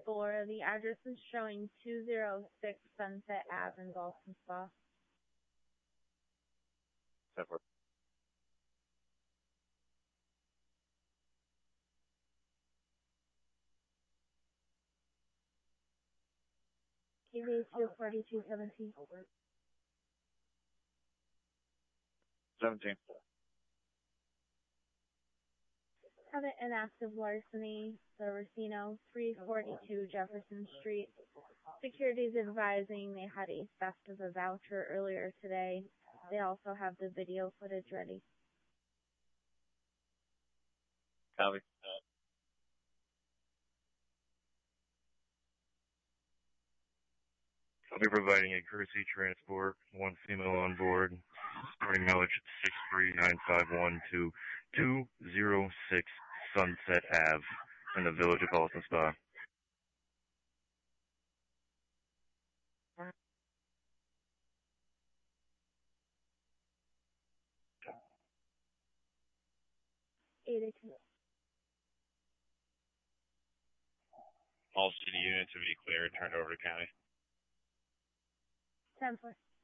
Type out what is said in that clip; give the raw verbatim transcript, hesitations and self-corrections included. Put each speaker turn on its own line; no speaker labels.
four. The address is showing two oh six Sunset Ave in Boston Spa.
ten four.
K V two forty-two seventeen.
seventeen.
Have an inactive larceny, the Racino, three forty-two Jefferson Street. Security's advising they had a theft of a voucher earlier today. They also have the video footage ready.
Copy.
I'll be providing a courtesy transport, one female on board, starting mileage six three nine five one to two oh six Sunset Ave in the village of Boston Spa.
eight eighteen.
All city units to be cleared, turned over to county.
ten four.